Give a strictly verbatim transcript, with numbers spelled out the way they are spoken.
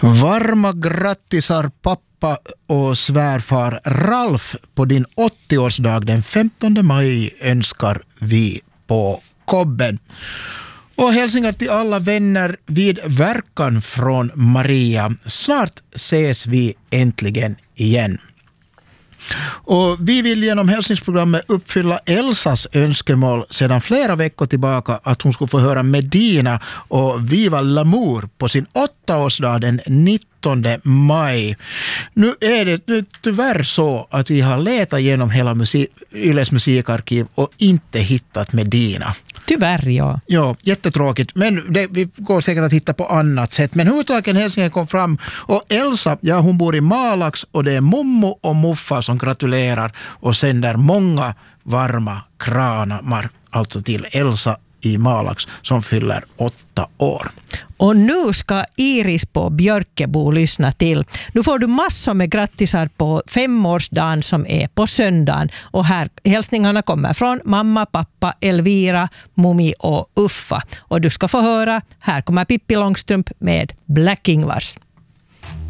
Varma grattisar pappa och svärfar Ralf på din åttioårsdag den femtonde maj önskar vi på Kobben. Och hälsningar till alla vänner vid verkan från Maria. Snart ses vi äntligen igen. Och vi vill genom hälsningsprogrammet uppfylla Elsas önskemål sedan flera veckor tillbaka att hon skulle få höra Medina och Viva L'amour på sin åttaårsdag den nittonde maj. Nu är det nu tyvärr så att vi har letat igenom hela musik, Yles musikarkiv och inte hittat Medina. Tyvärr, ja. Ja, jättetråkigt. Men det, vi går säkert att hitta på annat sätt. Men huvudtagen hälsningen kom fram. Och Elsa, ja, hon bor i Malax och det är Mommo och Muffa som gratulerar och sänder många varma kramar. Alltså till Elsa i Malax som fyller åtta år. Och nu ska Iris på Björkebo lyssna till. Nu får du massor med grattisar på femårsdagen som är på söndagen. Och här hälsningarna kommer från mamma, pappa, Elvira, Mumi och Uffa. Och du ska få höra, här kommer Pippi Långstrump med Black Ingvars.